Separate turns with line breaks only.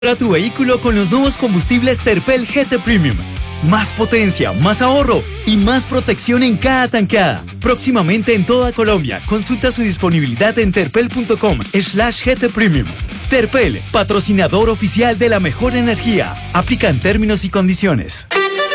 Para tu vehículo con los nuevos combustibles Terpel GT Premium. Más potencia, más ahorro y más protección en cada tanqueada. Próximamente en toda Colombia. Consulta su disponibilidad en terpel.com/GT Premium. Terpel, patrocinador oficial de la mejor energía. Aplican términos y condiciones.